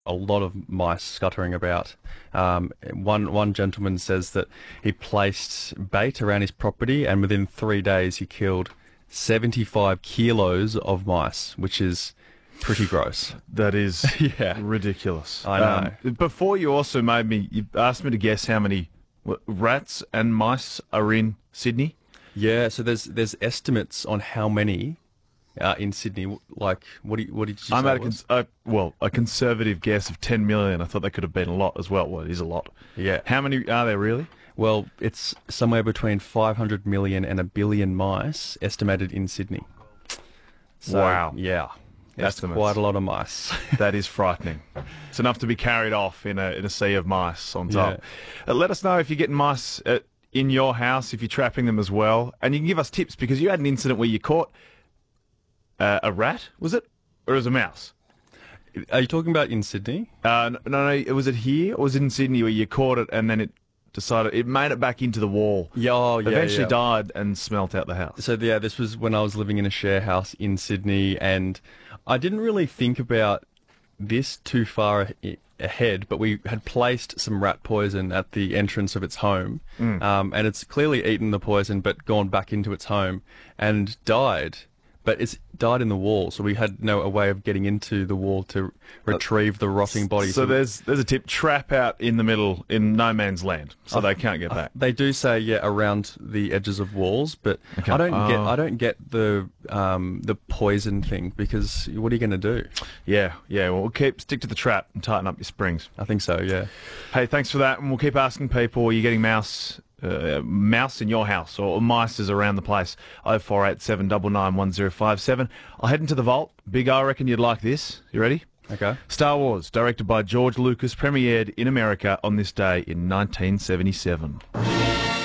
a lot of mice scuttering about. One gentleman says that he placed bait around his property, and within 3 days he killed 75 kilos of mice, which is pretty gross. That is Yeah. ridiculous. I know. Before you asked me to guess how many rats and mice are in Sydney. Yeah, so there's estimates on how many in Sydney. Like, what did you say? I'm at it was? a conservative guess of 10 million. I thought that could have been a lot as well. Well, it is a lot. Yeah. How many are there really? Well, it's somewhere between 500 million and a billion mice estimated in Sydney. So, Wow. Yeah. That's Estimates. quite a lot of mice. That is frightening. It's enough to be carried off in a sea of mice on top. Let us know if you're getting mice in your house, if you're trapping them as well. And you can give us tips, because you had an incident where you caught a rat, was it? Or was it a mouse? Are you talking about in Sydney? No. Was it here or was it in Sydney where you caught it and then it made it back into the wall? Yeah, Eventually died and smelt out the house. So yeah, this was when I was living in a share house in Sydney, and I didn't really think about this too far ahead, but we had placed some rat poison at the entrance of its home, and it's clearly eaten the poison but gone back into its home and died. But it's died in the wall, so we had a way of getting into the wall to retrieve the rotting body. So there's a tip: trap out in the middle in no man's land, so they can't get back. They do say around the edges of walls, but Okay. I don't get the poison thing, because what are you going to do? Yeah. Well, stick to the trap and tighten up your springs. I think so. Yeah. Hey, thanks for that, and we'll keep asking people: are you getting mouse in your house or mice around the place? 0487 991057. I'll head into the vault. Big, I reckon you'd like this. You ready? Okay. Star Wars, directed by George Lucas, premiered in America on this day in 1977.